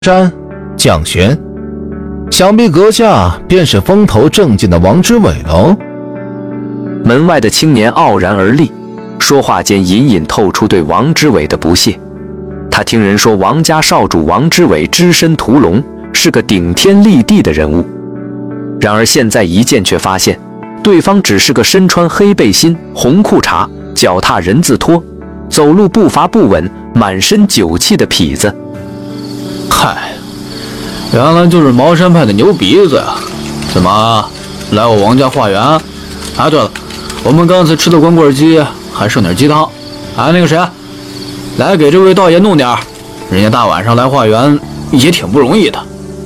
山、蒋玄，想必阁下便是风头正劲的王之伟喽。 门外的青年傲然而立，说话间隐隐透出对王之伟的不屑。他听人说王家少主王之伟只身屠龙，是个顶天立地的人物。然而现在一见却发现，对方只是个身穿黑背心、红裤衩、脚踏人字拖、走路步伐不稳、满身酒气的痞子。 嗨，原来就是茅山派的牛鼻子呀！怎么来我王家化缘？啊，对了，我们刚才吃的光棍鸡还剩点鸡汤，那个谁，来给这位道爷弄点，人家大晚上来化缘也挺不容易的。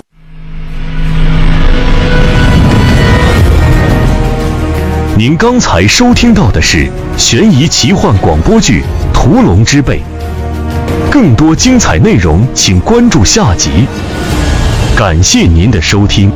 您刚才收听到的是悬疑奇幻广播剧《屠龙之辈》，更多精彩内容请关注下集。感谢您的收听。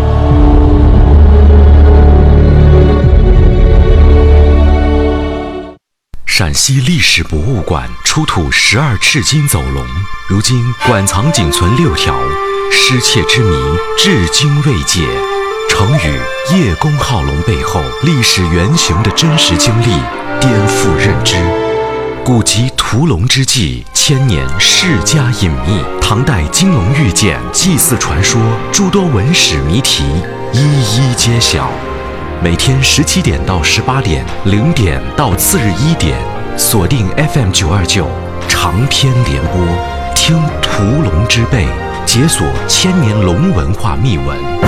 陕西历史博物馆出土12赤金走龙，如今馆藏仅存6条，失窃之谜至今未解。成语叶公好龙背后历史原型的真实经历颠覆认知。古籍屠龙之际，千年世家隐秘，唐代金龙玉简、祭祀传说，诸多文史谜题一一揭晓。每天17点到18点，0点到次日1点，锁定 FM 929长篇联播，听屠龙之辈，解锁千年龙文化秘闻。